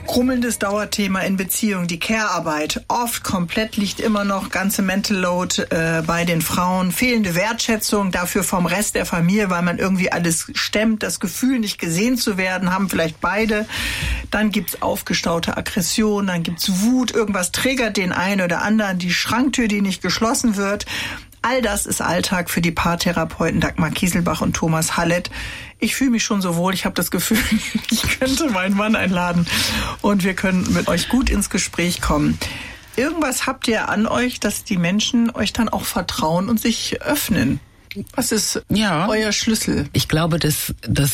Grummelndes Dauerthema in Beziehungen, die Care-Arbeit. Oft komplett liegt immer noch ganze Mental Load bei den Frauen. Fehlende Wertschätzung dafür vom Rest der Familie, weil man irgendwie alles stemmt. Das Gefühl, nicht gesehen zu werden, haben vielleicht beide. Dann gibt's aufgestaute Aggression, dann gibt's Wut. Irgendwas triggert den einen oder anderen. Die Schranktür, die nicht geschlossen wird. All das ist Alltag für die Paartherapeuten Dagmar Kieselbach und Thomas Hallett. Ich fühle mich schon so wohl, ich habe das Gefühl, ich könnte meinen Mann einladen und wir können mit euch gut ins Gespräch kommen. Irgendwas habt ihr an euch, dass die Menschen euch dann auch vertrauen und sich öffnen. Was ist euer Schlüssel? Ich glaube, das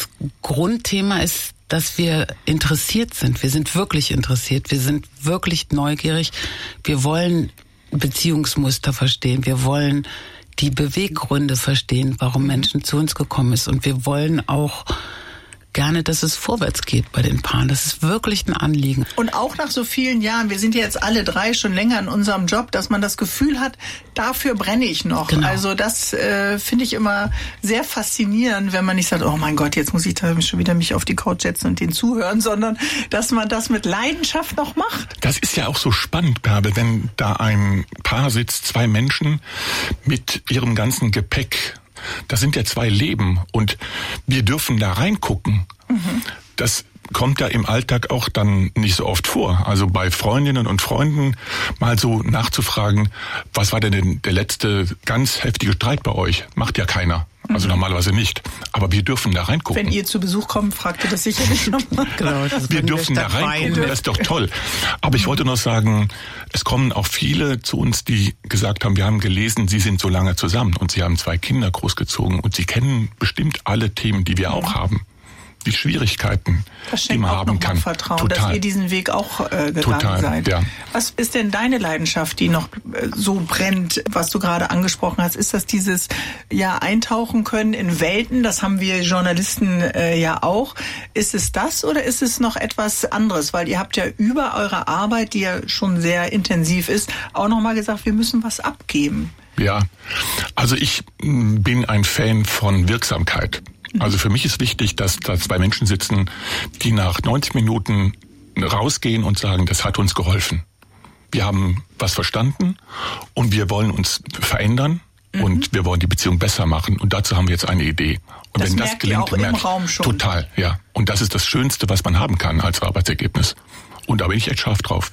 Grundthema ist, dass wir interessiert sind. Wir sind wirklich interessiert. Wir sind wirklich neugierig. Wir wollen Beziehungsmuster verstehen. Wir wollen die Beweggründe verstehen, warum Menschen zu uns gekommen sind. Und wir wollen auch gerne, dass es vorwärts geht bei den Paaren. Das ist wirklich ein Anliegen. Und auch nach so vielen Jahren, wir sind ja jetzt alle drei schon länger in unserem Job, dass man das Gefühl hat, dafür brenne ich noch. Genau. Also das finde ich immer sehr faszinierend, wenn man nicht sagt, oh mein Gott, jetzt muss ich da schon wieder mich auf die Couch setzen und denen zuhören, sondern dass man das mit Leidenschaft noch macht. Das ist ja auch so spannend, Bärbel, wenn da ein Paar sitzt, zwei Menschen mit ihrem ganzen Gepäck. Das sind ja zwei Leben und wir dürfen da reingucken. Mhm. Das kommt ja im Alltag auch dann nicht so oft vor. Also bei Freundinnen und Freunden mal so nachzufragen, was war denn der letzte ganz heftige Streit bei euch? Macht ja keiner. Also normalerweise nicht. Aber wir dürfen da reingucken. Wenn ihr zu Besuch kommt, fragt ihr das sicherlich nochmal. Genau, wir dürfen da reingucken, das ist doch toll. Aber ich wollte noch sagen, es kommen auch viele zu uns, die gesagt haben, wir haben gelesen, sie sind so lange zusammen und sie haben 2 Kinder großgezogen und sie kennen bestimmt alle Themen, die wir auch haben. Die Schwierigkeiten, die man haben kann. Vertrauen, total. Dass ihr diesen Weg auch gegangen seid. Ja. Was ist denn deine Leidenschaft, die noch so brennt, was du gerade angesprochen hast? Ist das dieses Eintauchen können in Welten? Das haben wir Journalisten ja auch. Ist es das oder ist es noch etwas anderes? Weil ihr habt ja über eure Arbeit, die ja schon sehr intensiv ist, auch nochmal gesagt, wir müssen was abgeben. Ja, also ich bin ein Fan von Wirksamkeit. Also für mich ist wichtig, dass da 2 Menschen sitzen, die nach 90 Minuten rausgehen und sagen, das hat uns geholfen. Wir haben was verstanden und wir wollen uns verändern und wir wollen die Beziehung besser machen. Und dazu haben wir jetzt eine Idee. Und das wenn das gelingt, auch im Raum schon. Total, ja. Und das ist das Schönste, was man haben kann als Arbeitsergebnis. Und da bin ich echt scharf drauf.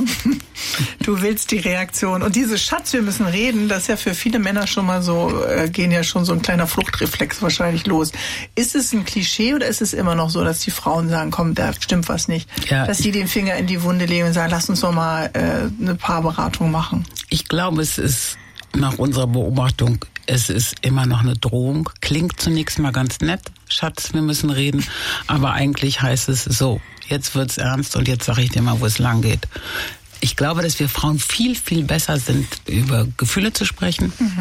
Du willst die Reaktion. Und diese Schatz, wir müssen reden, das ist ja für viele Männer schon mal so, gehen ja schon so ein kleiner Fluchtreflex wahrscheinlich los. Ist es ein Klischee oder ist es immer noch so, dass die Frauen sagen, komm, da stimmt was nicht? Ja, dass sie den Finger in die Wunde legen und sagen, lass uns doch mal eine Paarberatung machen. Ich glaube, es ist nach unserer Beobachtung, es ist immer noch eine Drohung. Klingt zunächst mal ganz nett. Schatz, wir müssen reden. Aber eigentlich heißt es so, jetzt wird's ernst und jetzt sage ich dir mal, wo es lang geht. Ich glaube, dass wir Frauen viel, viel besser sind, über Gefühle zu sprechen.